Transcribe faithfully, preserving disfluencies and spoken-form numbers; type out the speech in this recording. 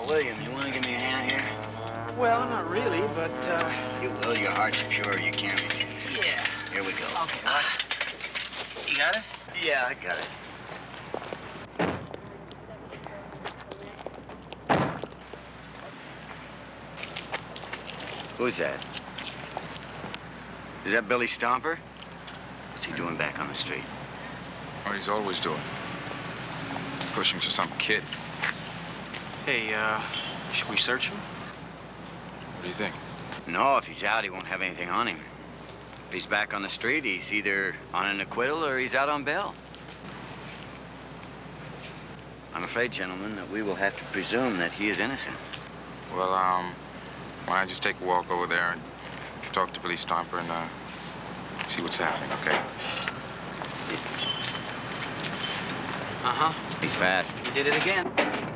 Oh, William, you want to give me a hand here? Well, not really, but, uh... You will. Your heart's pure. You can't refuse. Yeah. Here we go. Okay, watch. You got it? Yeah, I got it. Who's that? Is that Billy Stomper? What's he doing back on the street? Oh, he's always doing. Pushing for some kid. Hey, uh, should we search him? What do you think? No, if he's out, he won't have anything on him. If he's back on the street, he's either on an acquittal or he's out on bail. I'm afraid, gentlemen, that we will have to presume that he is innocent. Well, um, why don't I just take a walk over there and talk to Billy Stomper and, uh, see what's happening, okay? Uh-huh. He's fast. You did it again.